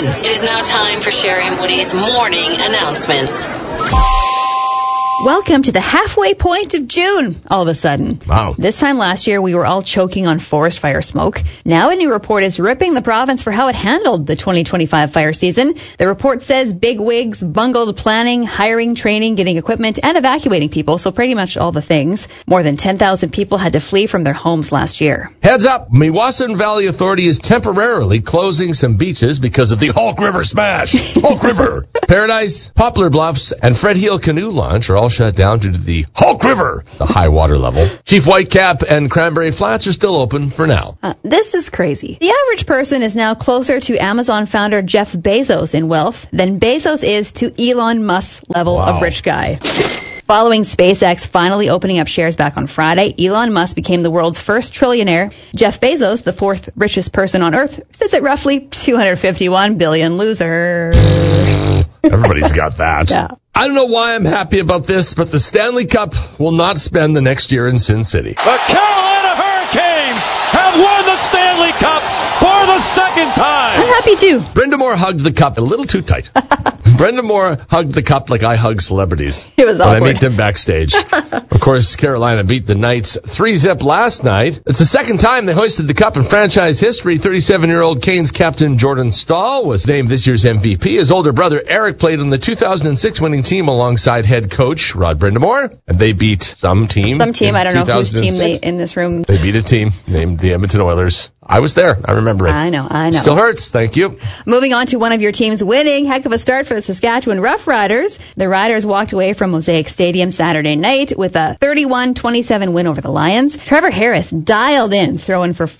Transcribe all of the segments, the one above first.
It is now time for Sherry and Woody's morning announcements. Welcome to the halfway point of June, all of a sudden. Wow. This time last year, we were all choking on forest fire smoke. Now a new report is ripping the province for how it handled the 2025 fire season. The report says big wigs bungled planning, hiring, training, getting equipment, and evacuating people, so pretty much all the things. More than 10,000 people had to flee from their homes last year. Heads up, Meewasin Valley Authority is temporarily closing some beaches because of the Hulk River smash. Hulk River. Paradise, Poplar Bluffs, and Fred Heel Canoe Launch are all shut down due to the Hulk River, the high water level. Chief Whitecap and Cranberry Flats are still open for now. This is crazy. The average person is now closer to Amazon founder Jeff Bezos in wealth than Bezos is to Elon Musk's level of rich guy. Following SpaceX finally opening up shares back on Friday, Elon Musk became the world's first trillionaire. Jeff Bezos, the fourth richest person on Earth, sits at roughly $251 billion. Loser. Everybody's got that. Yeah. I don't know why I'm happy about this, but the Stanley Cup will not spend the next year in Sin City. The Carolina Hurricanes have won the Stanley Cup for the second time. I'm happy too. Brenda Moore hugged the cup a little too tight. Brenda Moore hugged the cup like I hug celebrities. It was awkward. When I meet them backstage. Of course, Carolina beat the Knights 3-0 last night. It's the second time they hoisted the cup in franchise history. 37-year-old Canes captain Jordan Stahl was named this year's MVP. His older brother Eric played on the 2006 winning team alongside head coach Rod Brindamore. And they beat some team. I don't know whose team they in this room. They beat a team named the Edmonton Oilers. I was there. I remember it. I know. Still hurts. Thank you. Moving on to one of your teams winning. Heck of a start for the Saskatchewan Roughriders. The Riders walked away from Mosaic Stadium Saturday night with a 31-27 win over the Lions. Trevor Harris dialed in, throwing for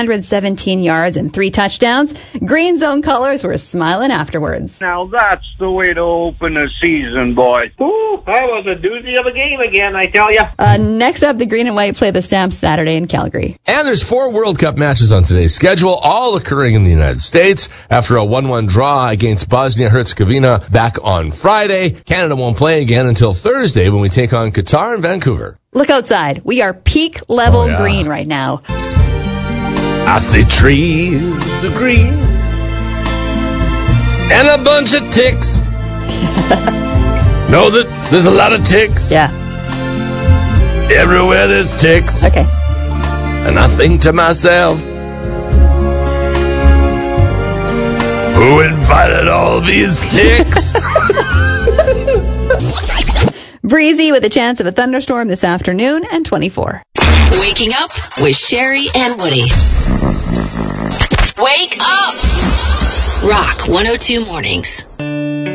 417 yards and 3 touchdowns. Green Zone colors were smiling afterwards. Now that's the way to open a season, boys. Ooh, that was a doozy of a game again, I tell you. Next up, the Green and White play the Stamps Saturday in Calgary. And there's 4 World Cup matches on today's schedule, all occurring in the United States. After a 1-1 draw against Bosnia-Herzegovina back on Friday, Canada won't play again until Thursday when we take on Qatar and Vancouver. Look outside. We are peak level green right now. I see trees of green and a bunch of ticks. Know that there's a lot of ticks. Yeah. Everywhere there's ticks. Okay. And I think to myself, who invited all these ticks? Breezy with a chance of a thunderstorm this afternoon and 24. Waking up with Sherry and Woody. Wake up! Rock 102 Mornings.